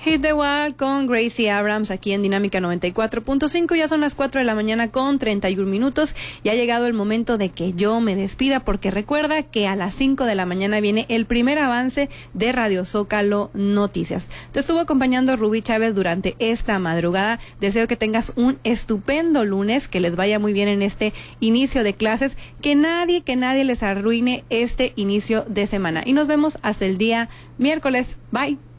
Hit the Wall con Gracie Abrams aquí en Dinámica 94.5. Ya son las 4 de la mañana con 31 minutos. Y ha llegado el momento de que yo me despida, porque recuerda que a las 5 de la mañana viene el primer avance de Radio Zócalo Noticias. Te estuvo acompañando Rubí Chávez durante esta madrugada. Deseo que tengas un estupendo lunes, que les vaya muy bien en este inicio de clases, que nadie les arruine este inicio de semana. Y nos vemos hasta el día miércoles. Bye.